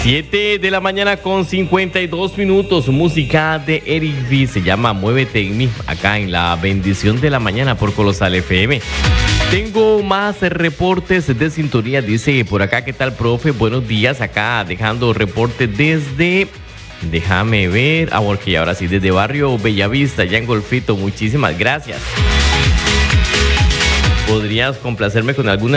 7 de la mañana con 52 minutos. Música de Eric V. Se llama Muévete en mí. Acá en la bendición de la mañana por Colosal FM. Tengo más reportes de sintonía. Dice por acá, ¿qué tal, profe? Buenos días. Acá dejando reporte desde... Déjame ver. Porque ahora sí, desde Barrio Bellavista, ya en Golfito. Muchísimas gracias. ¿Podrías complacerme con alguna